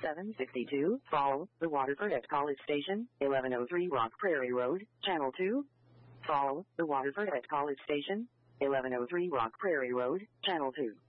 762, Fall, the Waterford at College Station, 1103 Rock Prairie Road, Channel 2. Fall, the Waterford at College Station, 1103 Rock Prairie Road, Channel 2.